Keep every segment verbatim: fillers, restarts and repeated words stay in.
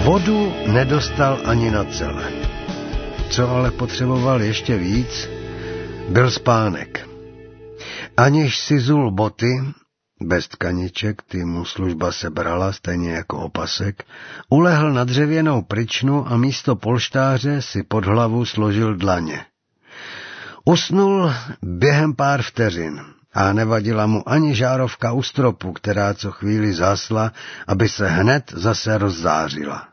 Vodu nedostal ani na celé. Co ale potřeboval ještě víc, byl spánek. Aniž si zul boty, bez tkaniček, ty mu služba sebrala, stejně jako opasek, ulehl na dřevěnou pryčnu a místo polštáře si pod hlavu složil dlaně. Usnul během pár vteřin a nevadila mu ani žárovka u stropu, která co chvíli zásla, aby se hned zase rozzářila.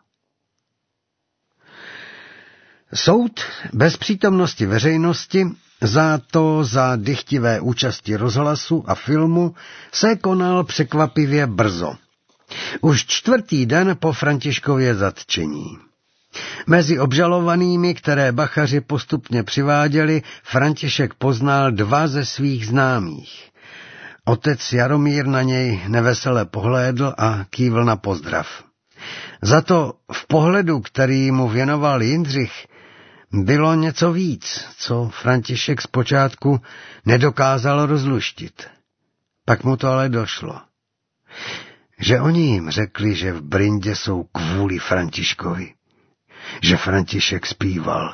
Soud bez přítomnosti veřejnosti, za to za dychtivé účasti rozhlasu a filmu, se konal překvapivě brzo. Už čtvrtý den po Františkově zatčení. Mezi obžalovanými, které bachaři postupně přiváděli, František poznal dva ze svých známých. Otec Jaromír na něj nevesele pohlédl a kývl na pozdrav. Za to v pohledu, který mu věnoval Jindřich, bylo něco víc, co František zpočátku nedokázal rozluštit. Pak mu to ale došlo. Že oni jim řekli, že v Brindě jsou kvůli Františkovi. Že František zpíval.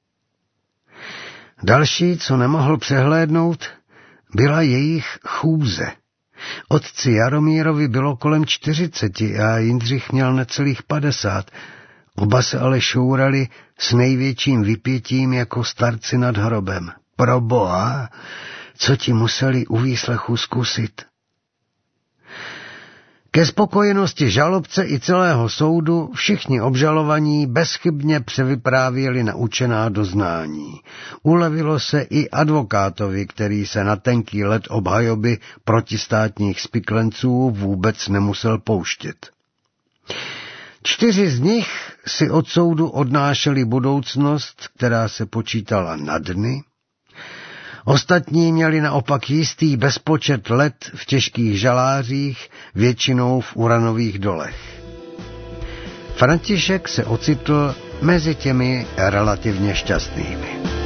Další, co nemohl přehlédnout, byla jejich chůze. Otci Jaromírovi bylo kolem čtyřiceti a Jindřich měl necelých padesát. Oba se ale šourali s největším vypětím jako starci nad hrobem. Proboha, co ti museli u výslechu zkusit? Ke spokojenosti žalobce i celého soudu všichni obžalovaní bezchybně převyprávěli naučená doznání. Ulevilo se i advokátovi, který se na tenký led obhajoby protistátních spiklenců vůbec nemusel pouštět. Čtyři z nich si od soudu odnášeli budoucnost, která se počítala na dny. Ostatní měli naopak jistý bezpočet let v těžkých žalářích, většinou v uranových dolech. František se ocitl mezi těmi relativně šťastnými.